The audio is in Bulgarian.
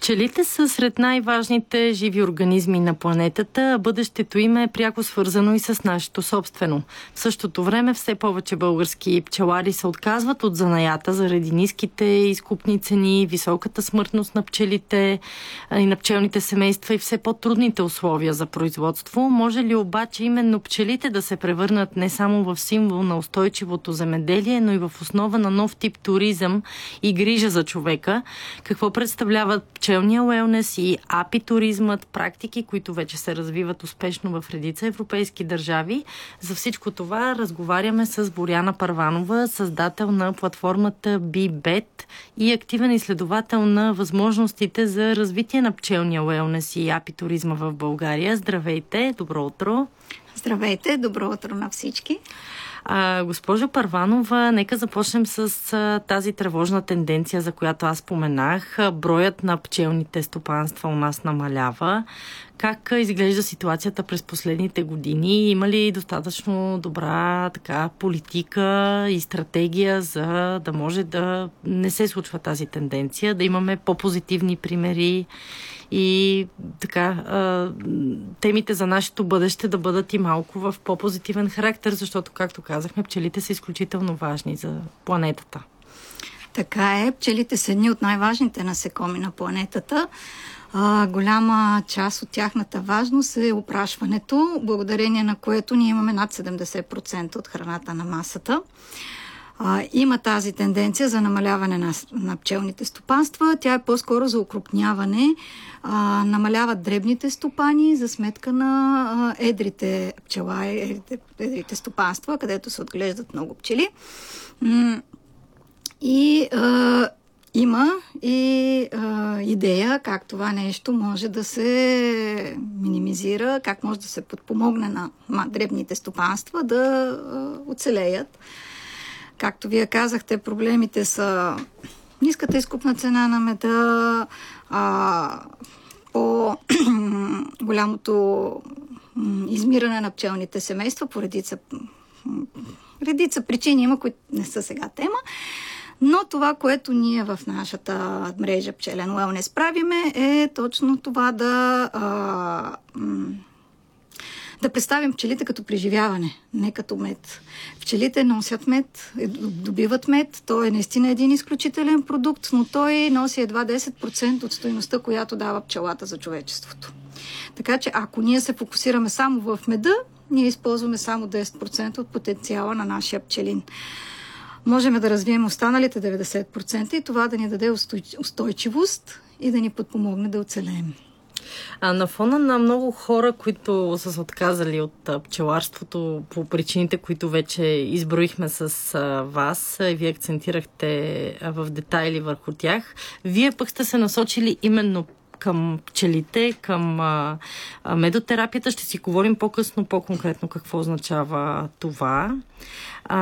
Пчелите са сред най-важните живи организми на планетата, а бъдещето им е пряко свързано и с нашето собствено. В същото време все повече български пчелари се отказват от занаята заради ниските изкупни цени, високата смъртност на пчелите и на пчелните семейства и все по-трудните условия за производство. Може ли обаче именно пчелите да се превърнат не само в символ на устойчивото земеделие, но и в основа на нов тип туризъм и грижа за човека? Какво представляват пчелния уелнес и апитуризмът, практики, които вече се развиват успешно в редица европейски държави? За всичко това разговаряме с Боряна Първанова, създател на платформата BeeBet и активен изследовател на възможностите за развитие на пчелния уелнес и апитуризма в България. Здравейте, добро утро! Здравейте, добро утро на всички! Госпожо Първанова, нека започнем с тази тревожна тенденция, за която аз споменах. Броят на пчелните стопанства у нас намалява. Как изглежда ситуацията през последните години? Има ли достатъчно добра политика и стратегия, за да може да не се случва тази тенденция, да имаме по-позитивни примери и темите за нашето бъдеще да бъдат и малко в по-позитивен характер, защото, както казахме, пчелите са изключително важни за планетата. Така е, пчелите са едни от най-важните насекоми на планетата. Голяма част от тяхната важност е опрашването, благодарение на което ние имаме над 70% от храната на масата. Има тази тенденция за намаляване на пчелните стопанства. Тя е по-скоро за укрупняване. Намаляват дребните стопани за сметка на едрите пчела, едрите стопанства, където се отглеждат много пчели. И има и идея как това нещо може да се минимизира, как може да се подпомогне на дребните стопанства да оцелеят. Както вие казахте, проблемите са ниската изкупна цена на меда, по-голямото измиране на пчелните семейства по редица причини има, които не са сега тема. Но това, което ние в нашата мрежа Пчелен уелнес правиме, е точно това да представим пчелите като преживяване, не като мед. Пчелите носят мед, добиват мед. Той е наистина един изключителен продукт, но той носи едва 10% от стойността, която дава пчелата за човечеството. Така че ако ние се фокусираме само в меда, ние използваме само 10% от потенциала на нашия пчелин. Можем да развием останалите 90% и това да ни даде устойчивост и да ни подпомогне да оцелеем. На фона на много хора, които са се отказали от пчеларството по причините, които вече изброихме с вас, и вие акцентирахте в детайли върху тях, вие пък сте се насочили именно към пчелите, към медотерапията. Ще си говорим по-късно, по-конкретно какво означава това.